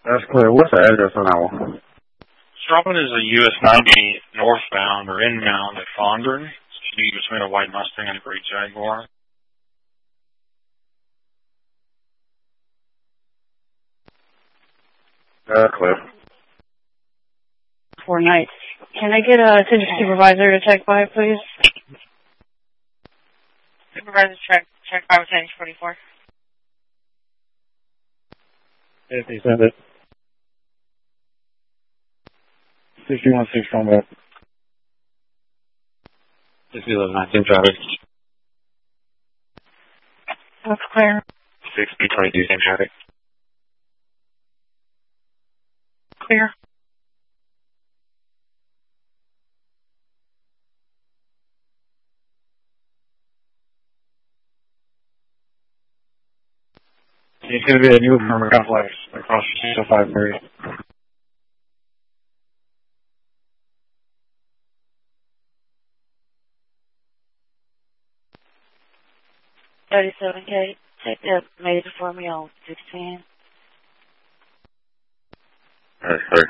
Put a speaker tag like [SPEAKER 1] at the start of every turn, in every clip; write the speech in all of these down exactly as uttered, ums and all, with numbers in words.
[SPEAKER 1] That's clear. What's the address on that one?
[SPEAKER 2] Robin is a U S ninety northbound or inbound at Fondren. It's between a white Mustang and a gray Jaguar.
[SPEAKER 1] That's clear.
[SPEAKER 3] Four nights. Can I get a city supervisor to check by, please?
[SPEAKER 4] Supervisor, check check by with H forty-four.
[SPEAKER 1] fifty, send it. sixty-one six combat.
[SPEAKER 2] sixty eleven nineteen traffic.
[SPEAKER 3] That's clear.
[SPEAKER 2] sixty twenty-two same traffic.
[SPEAKER 3] Clear.
[SPEAKER 1] It's going to be a new apartment complex across the six oh five area.
[SPEAKER 3] thirty-seven K. Take that major for me on sixteen.
[SPEAKER 1] Alright, sorry.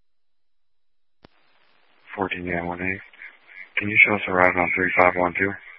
[SPEAKER 2] fourteen, yeah, one eight. Can you show us a ride on three five one two?